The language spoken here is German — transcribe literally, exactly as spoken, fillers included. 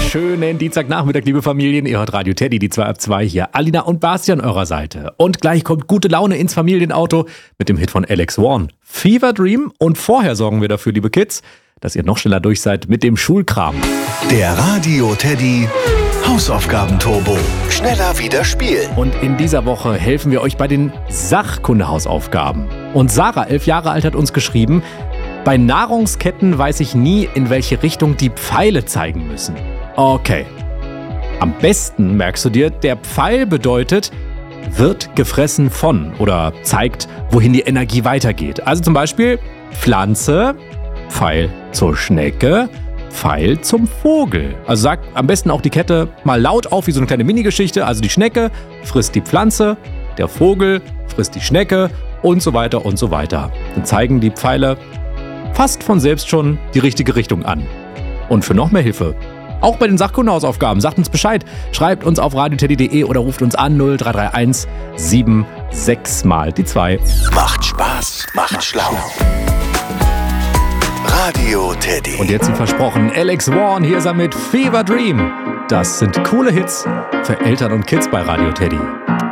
Schönen Dienstagnachmittag, liebe Familien. Ihr hört Radio Teddy, die zwei ab zwei hier. Alina und Basti an eurer Seite. Und gleich kommt gute Laune ins Familienauto mit dem Hit von Alex Warren, Fever Dream. Und vorher sorgen wir dafür, liebe Kids, dass ihr noch schneller durch seid mit dem Schulkram. Der Radio Teddy Hausaufgaben-Turbo. Schneller wieder spielen. Und in dieser Woche helfen wir euch bei den Sachkunde-Hausaufgaben. Und Sarah, elf Jahre alt, hat uns geschrieben: Bei Nahrungsketten weiß ich nie, in welche Richtung die Pfeile zeigen müssen. Okay. Am besten merkst du dir, der Pfeil bedeutet, wird gefressen von oder zeigt, wohin die Energie weitergeht. Also zum Beispiel Pflanze, Pfeil zur Schnecke, Pfeil zum Vogel. Also sag am besten auch die Kette mal laut auf, wie so eine kleine Minigeschichte. Also die Schnecke frisst die Pflanze, der Vogel frisst die Schnecke und so weiter und so weiter. Dann zeigen die Pfeile fast von selbst schon die richtige Richtung an. Und für noch mehr Hilfe, auch bei den Sachkunde-Hausaufgaben, sagt uns Bescheid. Schreibt uns auf radio teddy punkt de oder ruft uns an null drei drei eins sieben sechs mal die zwei. Macht Spaß, macht schlau. Radio Teddy. Und jetzt wie versprochen, Alex Warren, hier ist er mit Fever Dream. Das sind coole Hits für Eltern und Kids bei Radio Teddy.